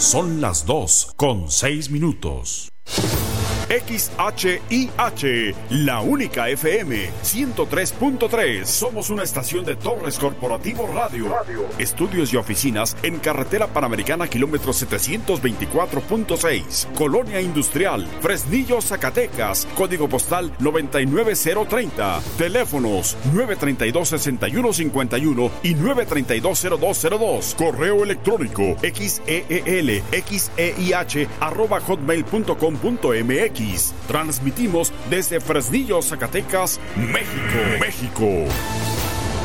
Son las 2:06. XHIH, la única FM 103.3. Somos una estación de Torres Corporativo Radio. Estudios y oficinas en Carretera Panamericana, kilómetro 724.6. Colonia Industrial, Fresnillo, Zacatecas. Código postal 99030. Teléfonos 932-6151 y 932-0202. Correo electrónico xeelxeih@hotmail.com.mx. Transmitimos desde Fresnillo, Zacatecas, México.